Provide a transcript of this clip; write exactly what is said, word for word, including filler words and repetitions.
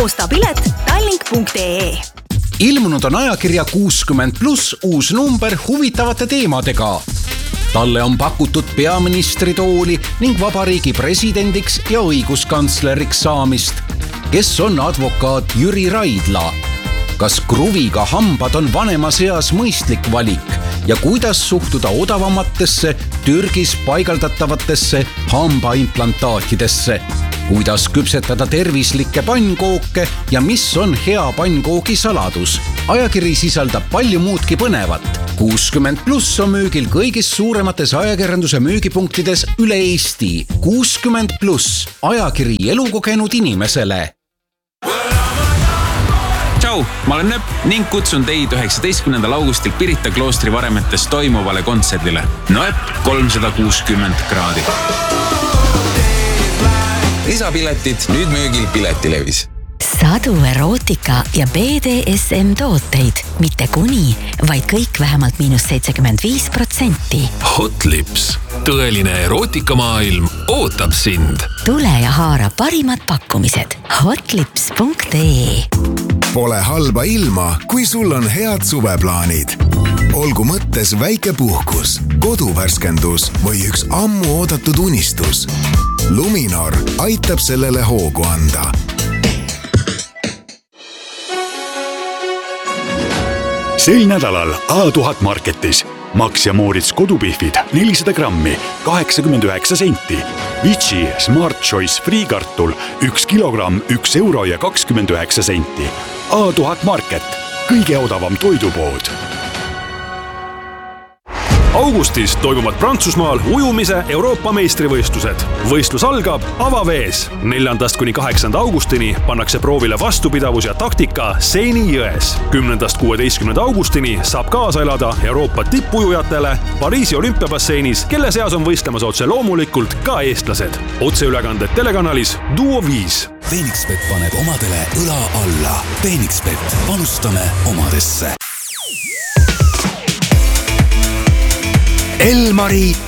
osta pilet tallink punkt ee. Ilmunud on ajakirja kuuskümmend pluss uus number huvitavate teemadega. Talle on pakutud peaministritooli ning vabariigi presidendiks ja õiguskantsleriks saamist. Kes on advokaat Jüri Raidla? Kas kruviga hambad on vanema seas mõistlik valik ja kuidas suhtuda odavamatesse Türgis paigaldatavatesse hambaimplantaatidesse? Kuidas küpsetada tervislikke pannkooke ja mis on hea pannkoogi saladus? Ajakiri sisaldab palju muudki põnevat. kuuskümmend pluss on müügil kõigis suuremates ajakirjanduse müügipunktides üle Eesti. kuuskümmend pluss, ajakiri elukogenud inimesele. Tšau, ma olen Nööp ning kutsun teid üheksateistkümnendal augustil Pirita kloostri varemetes toimuvale kontserdile. Nööp kolmsada kuuskümmend kraadi. Lisapiletid nüüd müügil Piletilevis. Sadu erootika ja B D S M tooteid, mitte kuni, vaid kõik vähemalt miinus seitsekümmend viis protsenti. Hotlips, tõeline erootikamaailm ootab sind. Tule ja haara parimad pakkumised. hotlips punkt ee. Pole halba ilma, kui sul on head suveplaanid. Olgu mõttes väike puhkus, koduvärskendus või üks ammu oodatud unistus. Luminor aitab sellele hoogu anda. Sel nädalal A tuhat Marketis Max ja Moritz kodupihvid nelisada grammi, kaheksakümmend üheksa senti. Vici Smart Choice Free kartul üks kilogramm, üks euro ja kakskümmend üheksa senti. A tuhat Market, kõige odavam toidupood. Augustis toimuvad Prantsusmaal ujumise Euroopa meistrivõistlused. Võistlus algab avavees. neljandast kuni kaheksanda augustini pannakse proovile vastupidavus ja taktika Seini jões. kümnendast kuueteistkümnenda augustini saab kaasa elada Euroopa tippujujatele Pariisi olümpiabasseinis, kelle seas on võistlemas otse loomulikult ka eestlased. Otseülekanded telekanalis Duo viis. Phoenixbet paneb omadele õla alla. Phoenixbet, panustame omadesse. Elmari